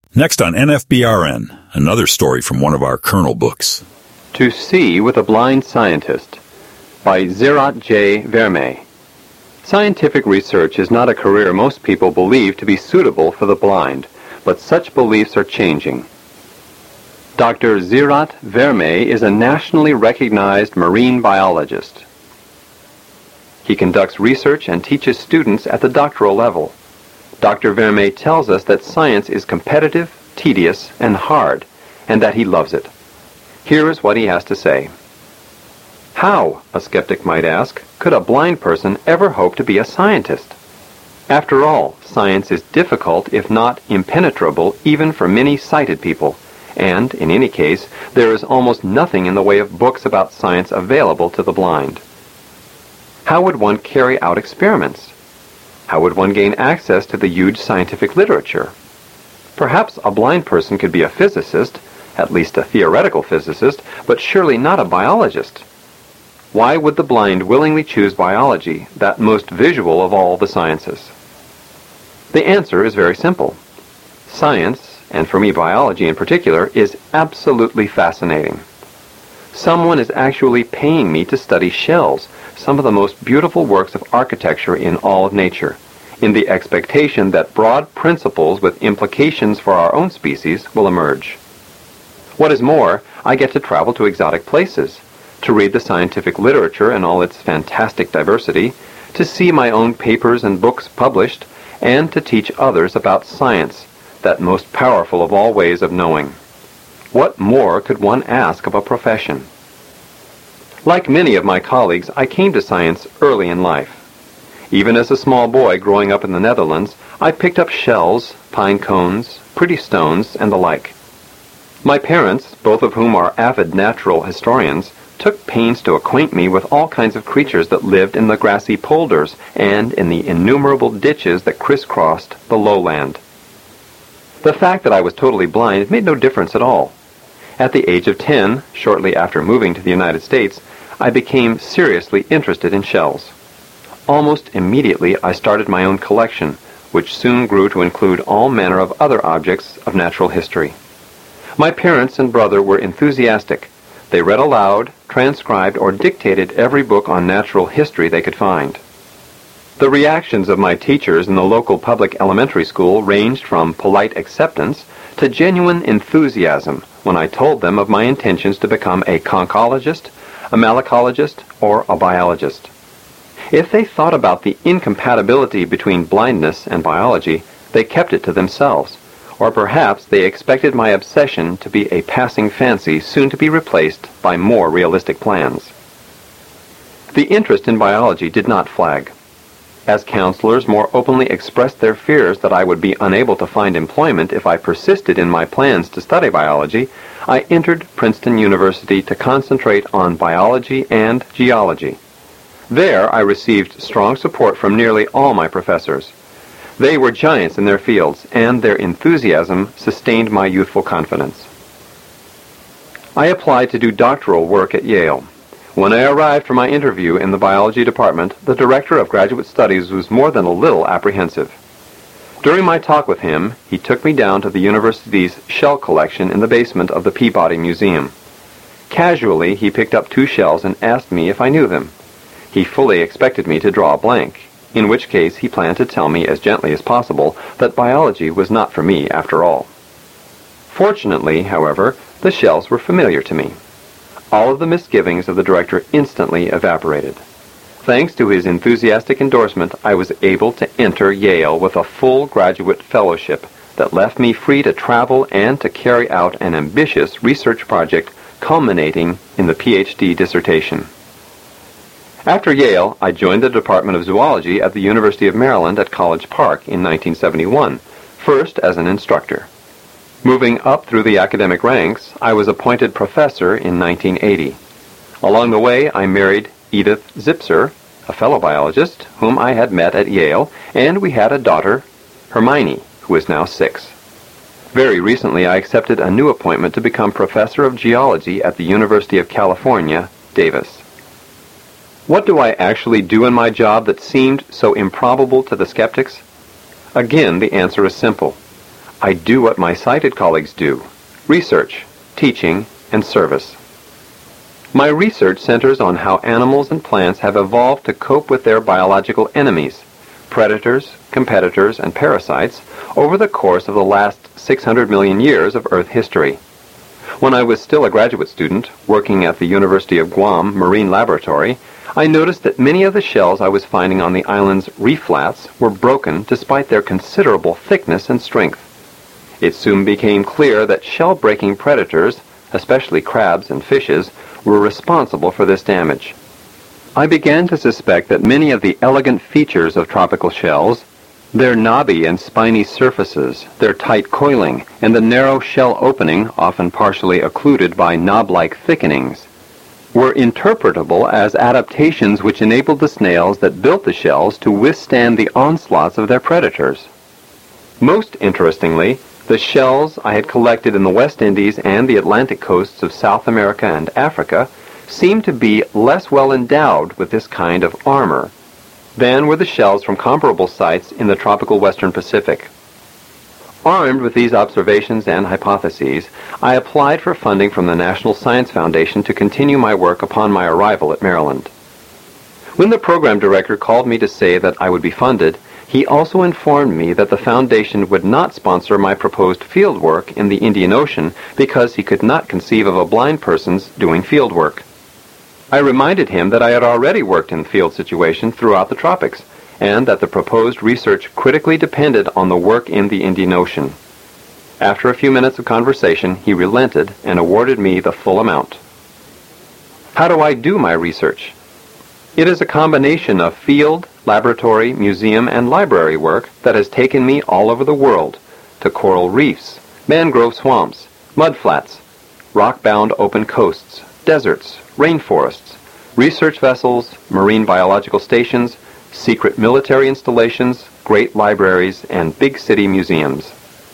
Next on NFBRN, another story from one of our Kernel books. To See with a Blind Scientist by Zeerat J. Vermey. Scientific research is not a career most people believe to be suitable for the blind, but such beliefs are changing. Dr. Zeerat Vermey is a nationally recognized marine biologist. He conducts research and teaches students at the doctoral level. Dr. Vermey tells us that science is competitive, tedious, and hard, and that he loves it. Here is what he has to say. How, a skeptic might ask, could a blind person ever hope to be a scientist? After all, science is difficult, if not impenetrable, even for many sighted people, and, in any case, there is almost nothing in the way of books about science available to the blind. How would one carry out experiments? How would one gain access to the huge scientific literature? Perhaps a blind person could be a physicist, at least a theoretical physicist, but surely not a biologist. Why would the blind willingly choose biology, that most visual of all the sciences? The answer is very simple. Science, and for me biology in particular, is absolutely fascinating. Someone is actually paying me to study shells, some of the most beautiful works of architecture in all of nature, in the expectation that broad principles with implications for our own species will emerge. What is more, I get to travel to exotic places, to read the scientific literature in all its fantastic diversity, to see my own papers and books published, and to teach others about science, that most powerful of all ways of knowing. What more could one ask of a profession? Like many of my colleagues, I came to science early in life. Even as a small boy growing up in the Netherlands, I picked up shells, pine cones, pretty stones, and the like. My parents, both of whom are avid natural historians, took pains to acquaint me with all kinds of creatures that lived in the grassy polders and in the innumerable ditches that crisscrossed the lowland. The fact that I was totally blind made no difference at all. At the age of 10, shortly after moving to the United States, I became seriously interested in shells. Almost immediately, I started my own collection, which soon grew to include all manner of other objects of natural history. My parents and brother were enthusiastic. They read aloud, transcribed, or dictated every book on natural history they could find. The reactions of my teachers in the local public elementary school ranged from polite acceptance to genuine enthusiasm when I told them of my intentions to become a conchologist, a malacologist, or a biologist. If they thought about the incompatibility between blindness and biology, they kept it to themselves, or perhaps they expected my obsession to be a passing fancy soon to be replaced by more realistic plans. The interest in biology did not flag. As counselors more openly expressed their fears that I would be unable to find employment if I persisted in my plans to study biology, I entered Princeton University to concentrate on biology and geology. There I received strong support from nearly all my professors. They were giants in their fields, and their enthusiasm sustained my youthful confidence. I applied to do doctoral work at Yale. When I arrived for my interview in the biology department, the director of graduate studies was more than a little apprehensive. During my talk with him, he took me down to the university's shell collection in the basement of the Peabody Museum. Casually, he picked up 2 shells and asked me if I knew them. He fully expected me to draw a blank, in which case he planned to tell me as gently as possible that biology was not for me after all. Fortunately, however, the shells were familiar to me. All of the misgivings of the director instantly evaporated. Thanks to his enthusiastic endorsement, I was able to enter Yale with a full graduate fellowship that left me free to travel and to carry out an ambitious research project culminating in the PhD dissertation. After Yale, I joined the Department of Zoology at the University of Maryland at College Park in 1971, first as an instructor. Moving up through the academic ranks, I was appointed professor in 1980. Along the way, I married Edith Zipser, a fellow biologist whom I had met at Yale, and we had a daughter, Hermione, who is now 6. Very recently, I accepted a new appointment to become professor of geology at the University of California, Davis. What do I actually do in my job that seemed so improbable to the skeptics? Again, the answer is simple. I do what my sighted colleagues do: research, teaching, and service. My research centers on how animals and plants have evolved to cope with their biological enemies, predators, competitors, and parasites, over the course of the last 600 million years of Earth history. When I was still a graduate student, working at the University of Guam Marine Laboratory, I noticed that many of the shells I was finding on the island's reef flats were broken despite their considerable thickness and strength. It soon became clear that shell-breaking predators, especially crabs and fishes, were responsible for this damage. I began to suspect that many of the elegant features of tropical shells, their knobby and spiny surfaces, their tight coiling, and the narrow shell opening, often partially occluded by knob-like thickenings, were interpretable as adaptations which enabled the snails that built the shells to withstand the onslaughts of their predators. Most interestingly, the shells I had collected in the West Indies and the Atlantic coasts of South America and Africa seemed to be less well endowed with this kind of armor than were the shells from comparable sites in the tropical Western Pacific. Armed with these observations and hypotheses, I applied for funding from the National Science Foundation to continue my work upon my arrival at Maryland. When the program director called me to say that I would be funded, he also informed me that the foundation would not sponsor my proposed field work in the Indian Ocean because he could not conceive of a blind person's doing field work. I reminded him that I had already worked in field situations throughout the tropics, and that the proposed research critically depended on the work in the Indian Ocean. After a few minutes of conversation, he relented and awarded me the full amount. How do I do my research? It is a combination of field, laboratory, museum, and library work that has taken me all over the world, to coral reefs, mangrove swamps, mudflats, rock-bound open coasts, deserts, rainforests, research vessels, marine biological stations, secret military installations, great libraries, and big city museums.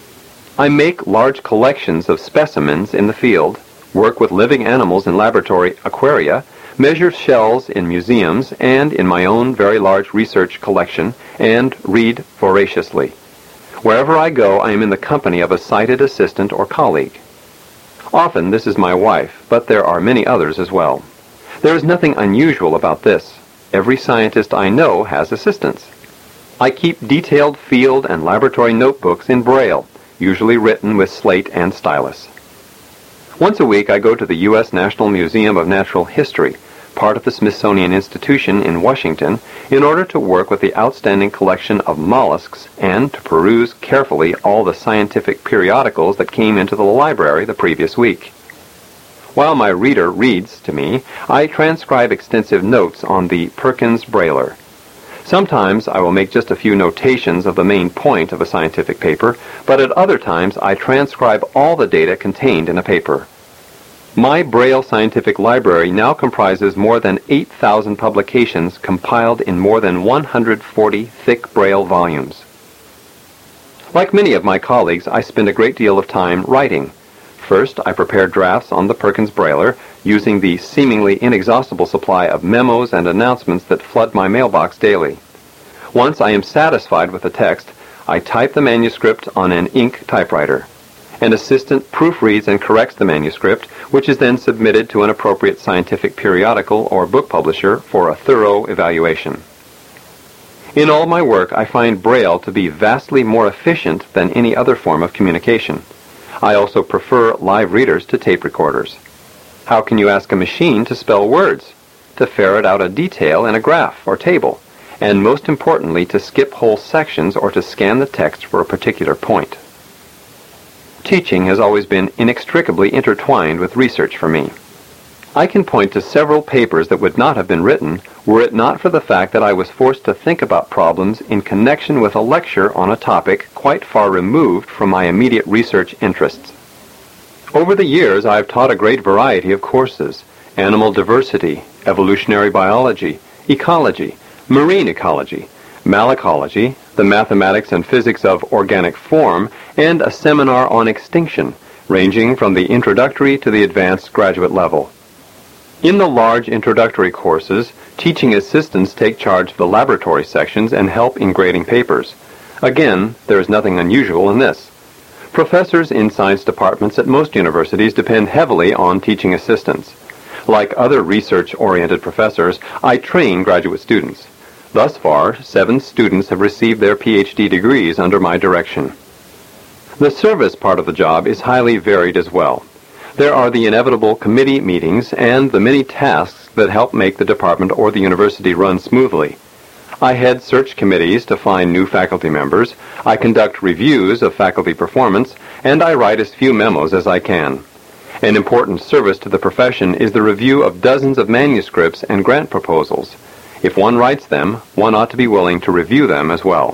I make large collections of specimens in the field, work with living animals in laboratory aquaria, measure shells in museums and in my own very large research collection, and read voraciously. Wherever I go, I am in the company of a sighted assistant or colleague. Often this is my wife, but there are many others as well. There is nothing unusual about this. Every scientist I know has assistants. I keep detailed field and laboratory notebooks in Braille, usually written with slate and stylus. Once a week I go to the U.S. National Museum of Natural History, part of the Smithsonian Institution in Washington, in order to work with the outstanding collection of mollusks and to peruse carefully all the scientific periodicals that came into the library the previous week. While my reader reads to me, I transcribe extensive notes on the Perkins Brailer. Sometimes I will make just a few notations of the main point of a scientific paper, but at other times I transcribe all the data contained in a paper. My Braille Scientific Library now comprises more than 8,000 publications compiled in more than 140 thick Braille volumes. Like many of my colleagues, I spend a great deal of time writing. First, I prepare drafts on the Perkins Brailer, using the seemingly inexhaustible supply of memos and announcements that flood my mailbox daily. Once I am satisfied with the text, I type the manuscript on an ink typewriter. An assistant proofreads and corrects the manuscript, which is then submitted to an appropriate scientific periodical or book publisher for a thorough evaluation. In all my work, I find Braille to be vastly more efficient than any other form of communication. I also prefer live readers to tape recorders. How can you ask a machine to spell words, to ferret out a detail in a graph or table, and most importantly, to skip whole sections or to scan the text for a particular point? Teaching has always been inextricably intertwined with research for me. I can point to several papers that would not have been written were it not for the fact that I was forced to think about problems in connection with a lecture on a topic quite far removed from my immediate research interests. Over the years, I have taught a great variety of courses: animal diversity, evolutionary biology, ecology, marine ecology, malacology, the mathematics and physics of organic form, and a seminar on extinction, ranging from the introductory to the advanced graduate level. In the large introductory courses, teaching assistants take charge of the laboratory sections and help in grading papers. Again, there is nothing unusual in this. Professors in science departments at most universities depend heavily on teaching assistants. Like other research-oriented professors, I train graduate students. Thus far, 7 students have received their PhD degrees under my direction. The service part of the job is highly varied as well. There are the inevitable committee meetings and the many tasks that help make the department or the university run smoothly. I head search committees to find new faculty members, I conduct reviews of faculty performance, and I write as few memos as I can. An important service to the profession is the review of dozens of manuscripts and grant proposals. If one writes them, one ought to be willing to review them as well.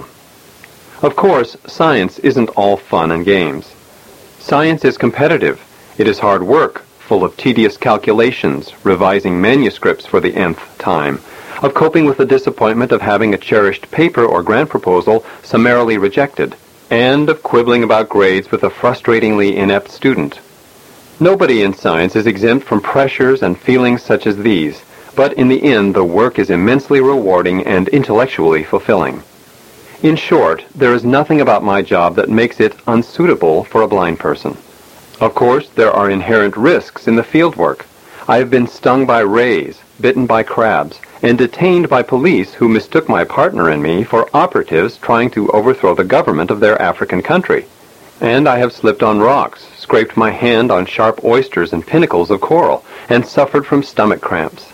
Of course, science isn't all fun and games. Science is competitive. It is hard work, full of tedious calculations, revising manuscripts for the nth time, of coping with the disappointment of having a cherished paper or grant proposal summarily rejected, and of quibbling about grades with a frustratingly inept student. Nobody in science is exempt from pressures and feelings such as these, but in the end the work is immensely rewarding and intellectually fulfilling. In short, there is nothing about my job that makes it unsuitable for a blind person. Of course, there are inherent risks in the field work. I have been stung by rays, bitten by crabs, and detained by police who mistook my partner and me for operatives trying to overthrow the government of their African country. And I have slipped on rocks, scraped my hand on sharp oysters and pinnacles of coral, and suffered from stomach cramps.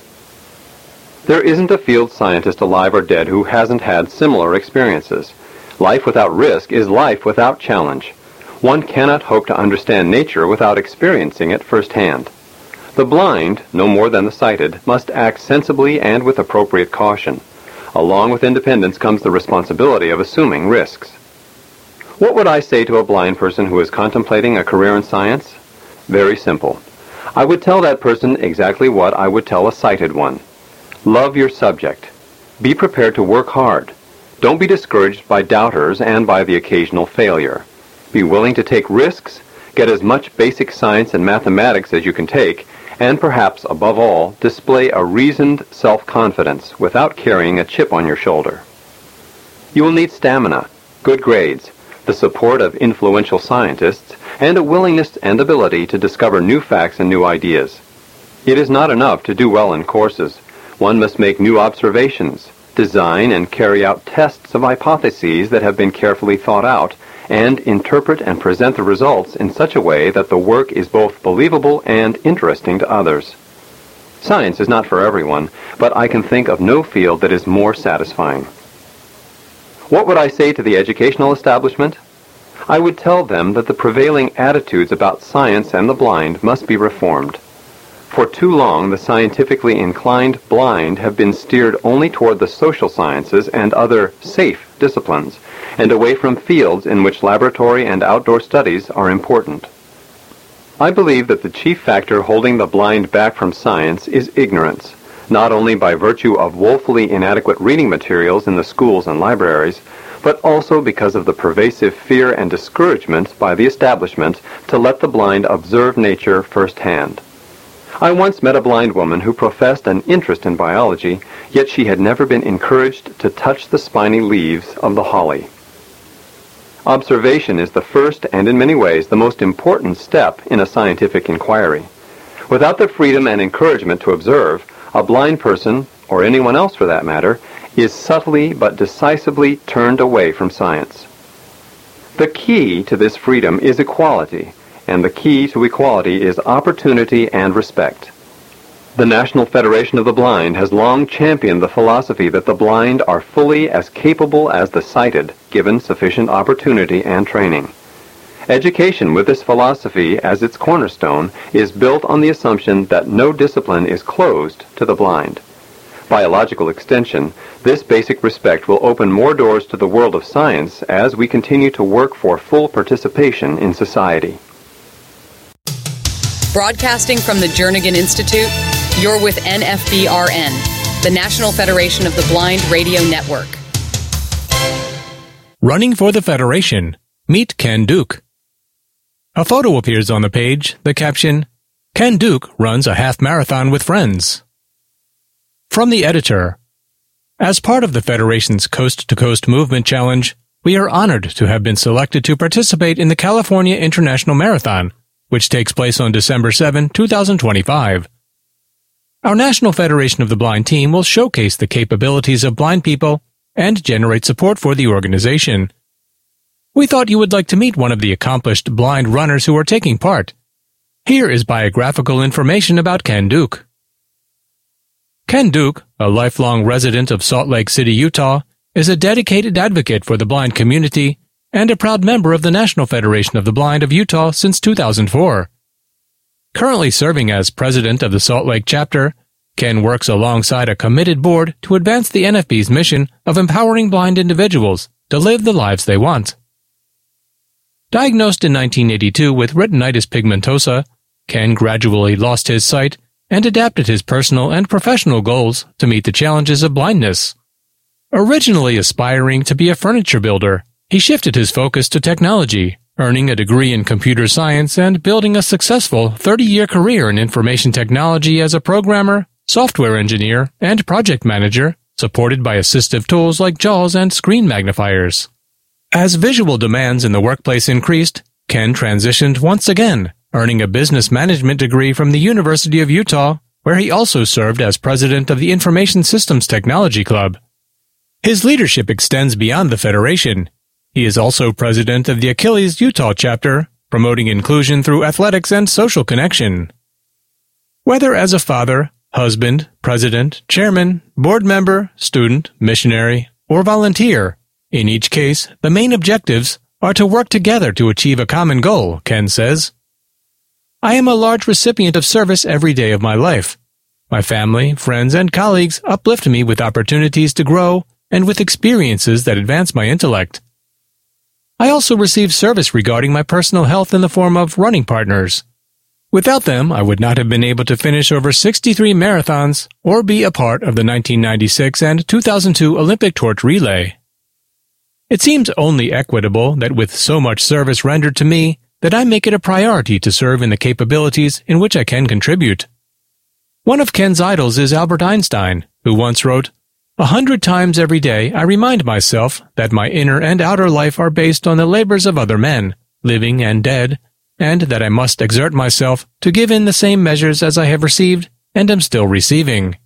There isn't a field scientist alive or dead who hasn't had similar experiences. Life without risk is life without challenge. One cannot hope to understand nature without experiencing it firsthand. The blind, no more than the sighted, must act sensibly and with appropriate caution. Along with independence comes the responsibility of assuming risks. What would I say to a blind person who is contemplating a career in science? Very simple. I would tell that person exactly what I would tell a sighted one. Love your subject. Be prepared to work hard. Don't be discouraged by doubters and by the occasional failure. Be willing to take risks, get as much basic science and mathematics as you can take, and perhaps, above all, display a reasoned self-confidence without carrying a chip on your shoulder. You will need stamina, good grades, the support of influential scientists, and a willingness and ability to discover new facts and new ideas. It is not enough to do well in courses. One must make new observations, design and carry out tests of hypotheses that have been carefully thought out, and interpret and present the results in such a way that the work is both believable and interesting to others. Science is not for everyone, but I can think of no field that is more satisfying. What would I say to the educational establishment? I would tell them that the prevailing attitudes about science and the blind must be reformed. For too long, the scientifically inclined blind have been steered only toward the social sciences and other safe disciplines, and away from fields in which laboratory and outdoor studies are important. I believe that the chief factor holding the blind back from science is ignorance, not only by virtue of woefully inadequate reading materials in the schools and libraries, but also because of the pervasive fear and discouragement by the establishment to let the blind observe nature firsthand. I once met a blind woman who professed an interest in biology, yet she had never been encouraged to touch the spiny leaves of the holly. Observation is the first and in many ways the most important step in a scientific inquiry. Without the freedom and encouragement to observe, a blind person, or anyone else for that matter, is subtly but decisively turned away from science. The key to this freedom is equality, and the key to equality is opportunity and respect. The National Federation of the Blind has long championed the philosophy that the blind are fully as capable as the sighted, given sufficient opportunity and training. Education with this philosophy as its cornerstone is built on the assumption that no discipline is closed to the blind. By a logical extension, this basic respect will open more doors to the world of science as we continue to work for full participation in society. Broadcasting from the Jernigan Institute, you're with NFBRN, the National Federation of the Blind Radio Network. Running for the Federation. Meet Ken Duke. A photo appears on the page, the caption, Ken Duke runs a half marathon with friends. From the editor. As part of the Federation's Coast to Coast Movement Challenge, we are honored to have been selected to participate in the California International Marathon, which takes place on December 7, 2025. Our National Federation of the Blind team will showcase the capabilities of blind people and generate support for the organization. We thought you would like to meet one of the accomplished blind runners who are taking part. Here is biographical information about Ken Duke. Ken Duke, a lifelong resident of Salt Lake City, Utah, is a dedicated advocate for the blind community and a proud member of the National Federation of the Blind of Utah since 2004. Currently serving as president of the Salt Lake chapter, Ken works alongside a committed board to advance the NFB's mission of empowering blind individuals to live the lives they want. Diagnosed in 1982 with retinitis pigmentosa, Ken gradually lost his sight and adapted his personal and professional goals to meet the challenges of blindness. Originally aspiring to be a furniture builder, he shifted his focus to technology, earning a degree in computer science and building a successful 30-year career in information technology as a programmer, software engineer, and project manager, supported by assistive tools like JAWS and screen magnifiers. As visual demands in the workplace increased, Ken transitioned once again, earning a business management degree from the University of Utah, where he also served as president of the Information Systems Technology Club. His leadership extends beyond the Federation. He is also president of the Achilles Utah chapter, promoting inclusion through athletics and social connection. Whether as a father, husband, president, chairman, board member, student, missionary, or volunteer, in each case, the main objectives are to work together to achieve a common goal, Ken says. I am a large recipient of service every day of my life. My family, friends, and colleagues uplift me with opportunities to grow and with experiences that advance my intellect. I also receive service regarding my personal health in the form of running partners. Without them, I would not have been able to finish over 63 marathons or be a part of the 1996 and 2002 Olympic torch relay. It seems only equitable that with so much service rendered to me, that I make it a priority to serve in the capabilities in which I can contribute. One of Ken's idols is Albert Einstein, who once wrote, 100 times every day I remind myself that my inner and outer life are based on the labors of other men, living and dead, and that I must exert myself to give in the same measures as I have received and am still receiving.